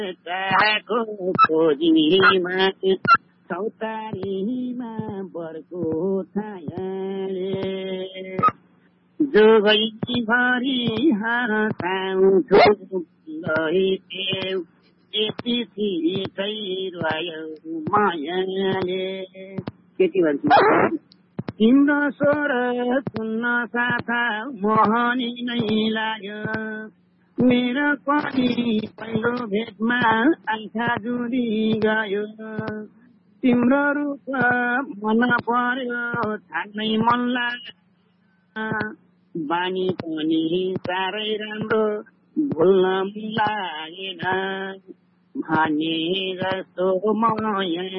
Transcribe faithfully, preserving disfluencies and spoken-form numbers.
चाहको खोजीमा चौतारीमा बर्को छायाले जोगैभरि हार पाउँछु गइदेऊ यति छिटै रह्यो मायाले त्यति भन्छु तिम्रो स्वर सुन्न साथा मोहनी नै लाग्यो मेरो पनि पहिलो भेटमा आँखा जुरी गयो तिम्रो रूप मन पर्यो छाड्नै मन लाग्यो बानी पनि साह्रै राम्रो भुल्न लागेन भने जस्तो माया